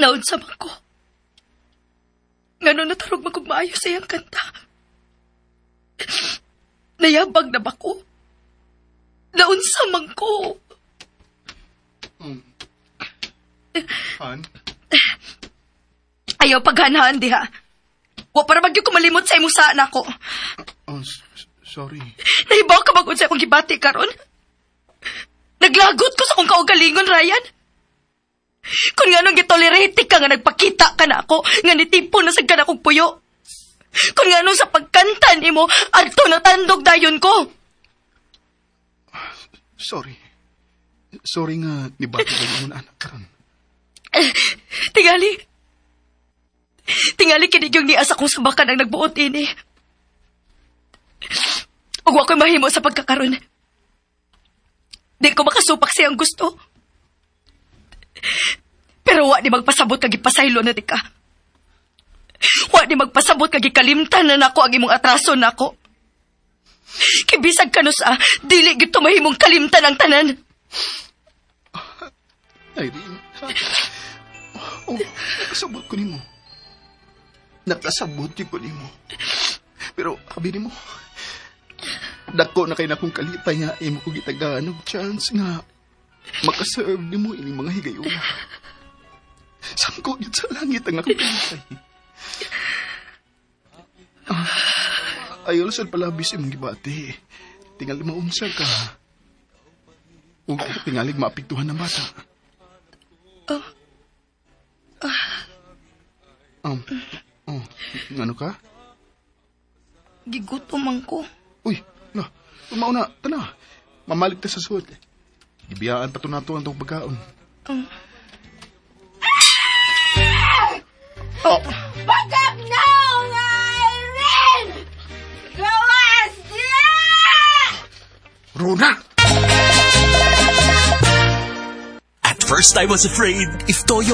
Naunsa man ko. Ngano natarog magugmaayo sa iyang kanta. Nayabag na ba ko? Naunsa man ko. Han? Ayaw paghanaan diha. Wa para bagyo ko malimot sa imong saan ako. Sorry. Nahibaw ka bagod sa akong gibati karon? Naglagot ko sa akong kaugalingon, Ryan. Kung nga nung gitolerate ka nga nagpakita ka na ako, nga nitipo na sa ka na akong puyo. Kung nga nung sa pagkanta ni mo, adto na tandog dayon ko. Sorry. Sorry nga, nibati ka yung anak karon. Tingali kinig yung nias akong sabakan ang nagbuot ini. Ug wa ko'y mahimo sa pagkakaroon. Di ko makasupak siyang gusto. Pero wa di magpasabot kag ipasaylo na di ka. Wa di magpasabot kag ikalimtan na nako ang imong atraso nako. Kibisag ka no sa dili gito mahimong kalimtan ang tanan. Irene, nakasabot ko nimo. Nakasabot ko nimo. Pero abi nimo, dako na kay na kong kalipay nga imo ko gitagaan og chance nga makaserve nimo ini mga higayuna. Sangko gid sa langit ang akong kalipay. Ayaw lasad palabis imong gibati. Tingali maunsa ka. Ug tingalig maapektuhan ng bata. Ano ka? Gigutom man ko. Uy, na, mauna, tana. Mamalik ta sa suot. Ibiyaan pa to nato ang tong pagkaon. Back up now, Irene! Gawas niya! Rona! At first I was afraid if Toyo